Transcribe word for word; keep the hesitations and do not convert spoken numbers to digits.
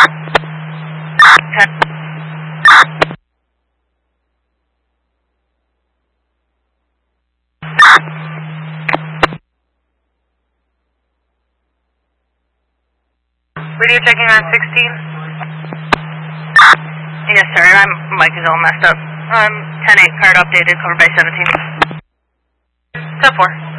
ten. Radio checking on sixteen. Yes, sir. I'm, Mike is all messed up. Um, ten eight, card updated, covered by seventeen. ten four.